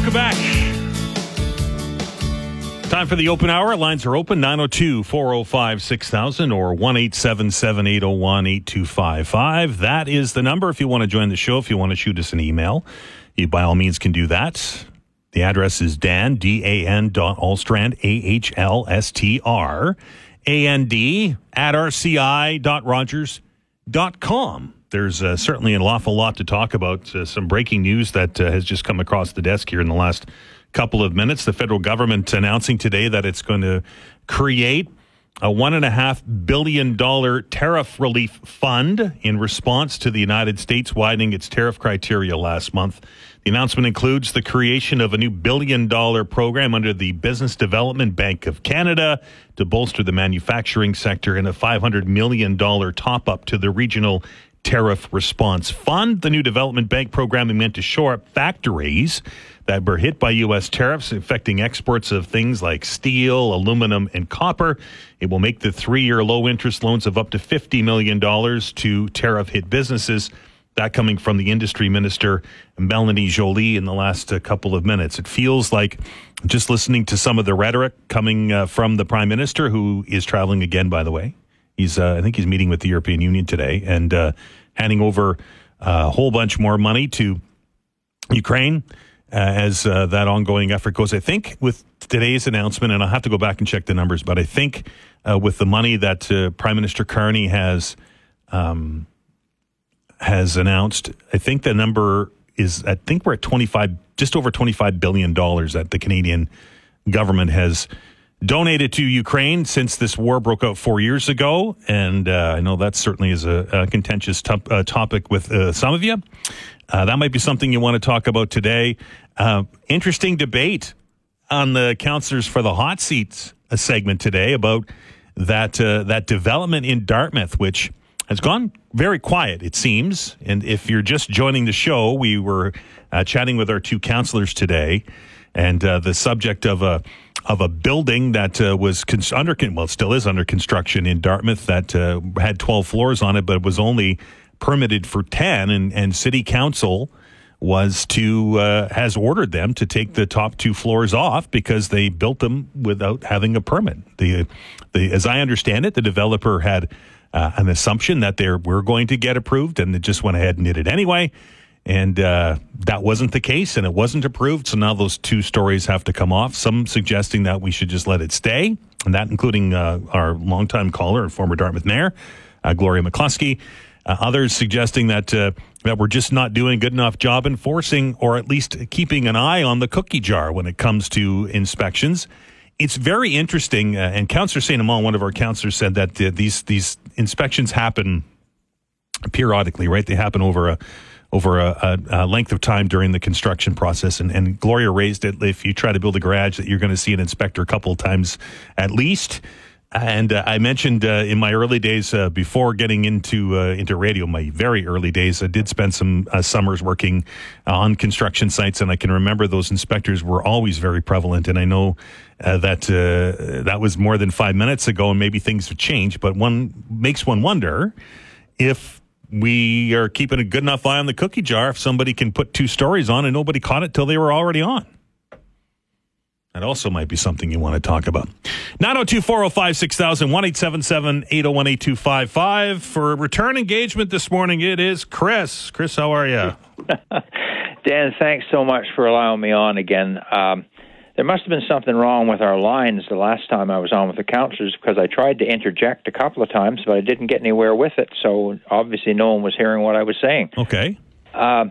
Welcome back. Time for the open hour. Lines are open, 902-405-6000 or 1-877-801-8255. That is the number if you want to join the show, if you want to shoot us an email. You by all means can do that. The address is Dan, Dan.Ahlstrand, AHLSTR, AND, @RCI.Rogers.com. There's certainly an awful lot to talk about. Some breaking news that has just come across the desk here in the last couple of minutes. The federal government announcing today that it's going to create a $1.5 billion tariff relief fund in response to the United States widening its tariff criteria last month. The announcement includes the creation of a new $1 billion program under the Business Development Bank of Canada to bolster the manufacturing sector and a $500 million top-up to the regional Tariff Response Fund. The new development bank program is meant to shore up factories that were hit by U.S. tariffs affecting exports of things like steel, aluminum, and copper. It will make the 3-year low-interest loans of up to $50 million to tariff-hit businesses. That coming from the industry minister, Melanie Joly, in the last couple of minutes. It feels like, just listening to some of the rhetoric coming from the Prime Minister, who is traveling again, by the way. I think he's meeting with the European Union today and handing over a whole bunch more money to Ukraine as that ongoing effort goes. I think with today's announcement, and I'll have to go back and check the numbers, but I think with the money that Prime Minister Carney has announced, I think the number is, I think we're at just over $25 billion that the Canadian government has donated to Ukraine since this war broke out 4 years ago. And I know that certainly is a contentious topic with some of you. That might be something you want to talk about today. Interesting debate on the Councillors for the Hot Seats segment today about that development in Dartmouth, which has gone very quiet, it seems. And if you're just joining the show, we were chatting with our two councillors today, and the subject of a building that was still is under construction in Dartmouth that had 12 floors on it, but was only permitted for 10, and City Council has ordered them to take the top 2 floors off because they built them without having a permit. As I understand it, the developer had an assumption that they were going to get approved, and they just went ahead and did it anyway. And that wasn't the case, and it wasn't approved. So now those 2 stories have to come off. Some suggesting that we should just let it stay, and that including our longtime caller and former Dartmouth Mayor, Gloria McCluskey. Others suggesting that we're just not doing a good enough job enforcing, or at least keeping an eye on the cookie jar when it comes to inspections. It's very interesting, and Councillor St. Amand, one of our councillors, said that these inspections happen periodically, right? They happen over a length of time during the construction process. And Gloria raised it, if you try to build a garage, that you're going to see an inspector a couple of times at least. And I mentioned in my early days, before getting into radio, my very early days, I did spend some summers working on construction sites, and I can remember those inspectors were always very prevalent. And I know that was more than 5 minutes ago, and maybe things have changed, but makes one wonder if we are keeping a good enough eye on the cookie jar if somebody can put 2 stories on and nobody caught it till they were already on. That also might be something you want to talk about. 902-405-6000, 1-877-801-8255. For return engagement this morning, it is Chris. Chris, how are you? Dan, thanks so much for allowing me on again. There must have been something wrong with our lines the last time I was on with the councillors, because I tried to interject a couple of times, but I didn't get anywhere with it. So obviously no one was hearing what I was saying. Okay.